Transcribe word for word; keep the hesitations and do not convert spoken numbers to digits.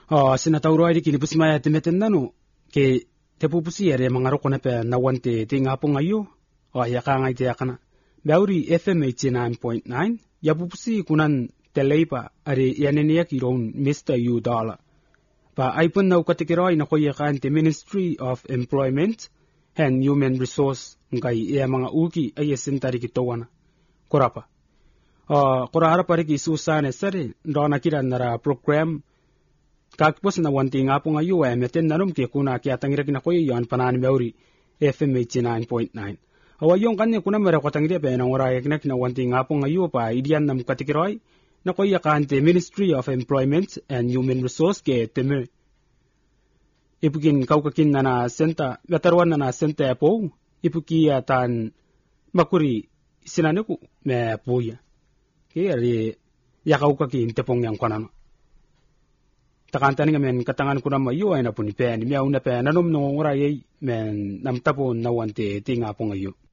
Oh, sinatauro ay kini pusmaya timeten nano ke tepupusi ere mangaro kona pe nawante tingapong ayo. Oh, yaka ngai te yakana. Bauri F M eighty-nine point nine yapupusi kunan teleipa are yaneniak iron Mister U dollar. Pa aipun nau katikiroi na koya kan te Ministry of Employment and Human Resource ngai ia mga uki ay sentari kitawana. Korapa. Uh, kora harap pari ki susane sari ndona kira nara program kakpos na wanti nga po ngayo ay meten nanom ke kuna kya tangira kina koy yon panani bauri F M eighty-nine point nine. Awa yung kanya kuna mera ko tangira pe na ora kina kina wanti nga po ngayo pa idian nam katikiroi na koy yakante Ministry of Employment and Human Resource ke teme. Ipukin kaukakin na na senta gatarwan na na senta po ipuki tan makuri sinaneku me puya. Kaya yakau kaki intepong yang konan. Takantani ngamen katangan kuna mayo ay na puni pen miau na pen nanom nongora yey men nam tapon nawante tinga pong ayo.